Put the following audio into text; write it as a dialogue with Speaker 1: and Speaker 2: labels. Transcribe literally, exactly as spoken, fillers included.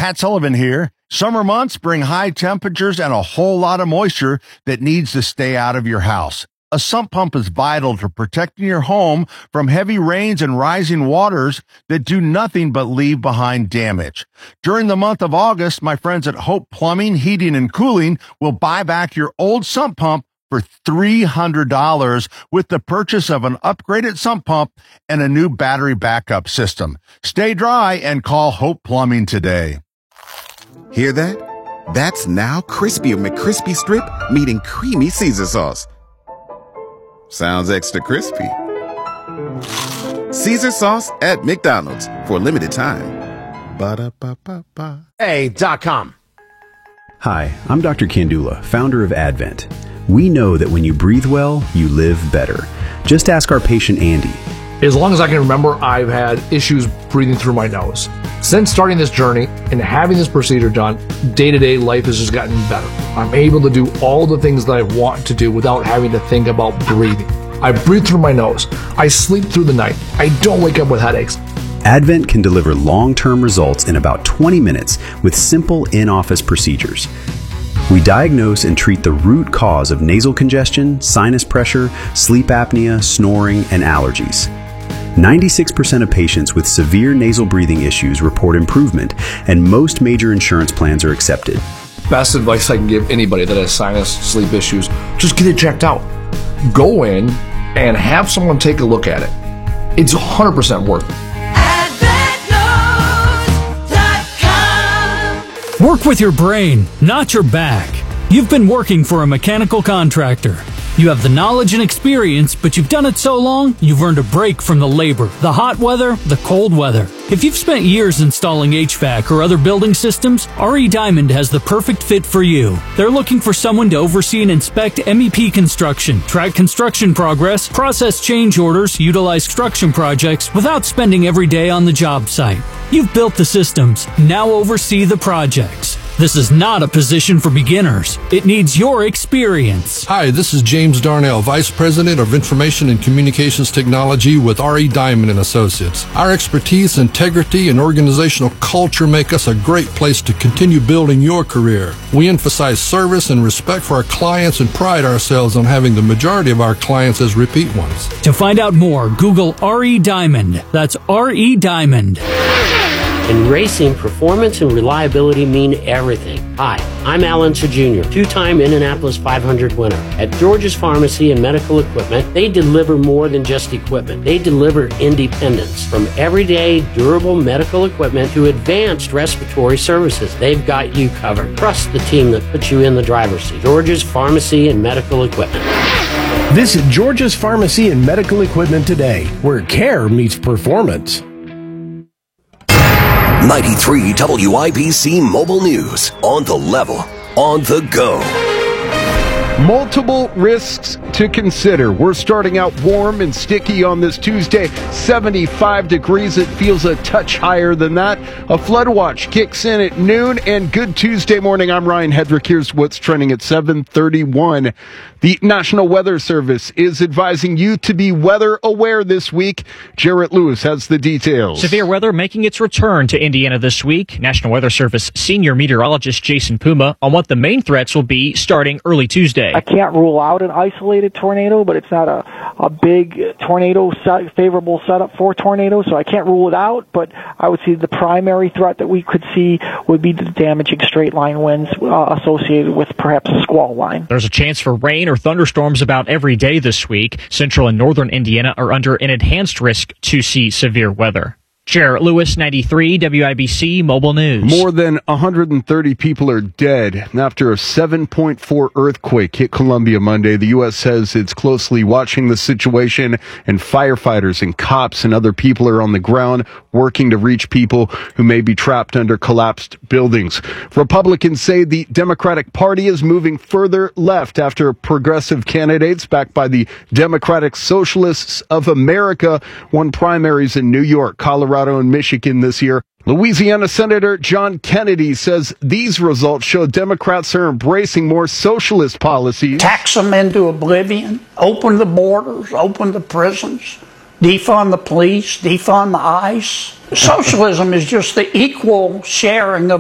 Speaker 1: Pat Sullivan here. Summer months bring high temperatures and a whole lot of moisture that needs to stay out of your house. A sump pump is vital to protecting your home from heavy rains and rising waters that do nothing but leave behind damage. During the month of August, my friends at Hope Plumbing, Heating, and Cooling will buy back your old sump pump for three hundred dollars with the purchase of an upgraded sump pump and a new battery backup system. Stay dry and call Hope Plumbing today.
Speaker 2: Hear that? That's now Crispy McCrispy Strip meeting creamy Caesar sauce. Sounds extra crispy. Caesar sauce at McDonald's for a limited time. Ba-da-ba-ba-ba.
Speaker 3: A dot com.
Speaker 4: Hi, I'm Doctor Kandula, founder of Advent. We know that when you breathe well, you live better. Just ask our patient Andy.
Speaker 5: As long as I can remember, I've had issues breathing through my nose. Since starting this journey and having this procedure done, day-to-day life has just gotten better. I'm able to do all the things that I want to do without having to think about breathing. I breathe through my nose. I sleep through the night. I don't wake up with headaches.
Speaker 4: Advent can deliver long-term results in about twenty minutes with simple in-office procedures. We diagnose and treat the root cause of nasal congestion, sinus pressure, sleep apnea, snoring, and allergies. ninety-six percent of patients with severe nasal breathing issues report improvement, and most major insurance plans are accepted.
Speaker 5: Best advice I can give anybody that has sinus, sleep issues, just get it checked out. Go in and have someone take a look at it. It's one hundred percent worth it.
Speaker 6: Work with your brain, not your back. You've been working for a mechanical contractor. You have the knowledge and experience, but you've done it so long, you've earned a break from the labor, the hot weather, the cold weather. If you've spent years installing H V A C or other building systems, R E Diamond has the perfect fit for you. They're looking for someone to oversee and inspect M E P construction, track construction progress, process change orders, utilize construction projects without spending every day on the job site. You've built the systems, now oversee the projects. This is not a position for beginners. It needs your experience.
Speaker 7: Hi, this is James Darnell, Vice President of Information and Communications Technology with R E Diamond and Associates. Our expertise, integrity, and organizational culture make us a great place to continue building your career. We emphasize service and respect for our clients and pride ourselves on having the majority of our clients as repeat ones.
Speaker 6: To find out more, Google R E Diamond. That's R E Diamond.
Speaker 8: In racing, performance and reliability mean everything. Hi, I'm Alan Sir Junior, two-time Indianapolis five hundred winner. At George's Pharmacy and Medical Equipment, they deliver more than just equipment. They deliver independence. From everyday, durable medical equipment to advanced respiratory services, they've got you covered. Trust the team that puts you in the driver's seat. George's Pharmacy and Medical Equipment.
Speaker 3: Visit George's Pharmacy and Medical Equipment today, where care meets performance.
Speaker 9: ninety-three W I B C Mobile News. On the level, on the go.
Speaker 10: Multiple risks to consider. We're starting out warm and sticky on this Tuesday. seventy-five degrees. It feels a touch higher than that. A flood watch kicks in at noon. And good Tuesday morning. I'm Ryan Hedrick. Here's what's trending at seven thirty-one. The National Weather Service is advising you to be weather aware this week. Jarrett Lewis has the details.
Speaker 11: Severe weather making its return to Indiana this week. National Weather Service senior meteorologist Jason Puma on what the main threats will be starting early Tuesday.
Speaker 12: I can't rule out an isolated tornado, but it's not a, a big tornado set, favorable setup for tornadoes, so I can't rule it out. But I would see the primary threat that we could see would be the damaging straight line winds uh, associated with perhaps a squall line.
Speaker 11: There's a chance for rain or thunderstorms about every day this week. Central and northern Indiana are under an enhanced risk to see severe weather. Jarrett Lewis, ninety-three W I B C Mobile News.
Speaker 10: More than one hundred thirty people are dead after a seven point four earthquake hit Columbia Monday. The U S says it's closely watching the situation, and firefighters and cops and other people are on the ground working to reach people who may be trapped under collapsed buildings. Republicans say the Democratic Party is moving further left after progressive candidates backed by the Democratic Socialists of America won primaries in New York, Colorado, and Michigan this year. Louisiana Senator John Kennedy says these results show Democrats are embracing more socialist policies.
Speaker 13: Tax them into oblivion, open the borders, open the prisons, defund the police, defund the ICE. Socialism is just the equal sharing of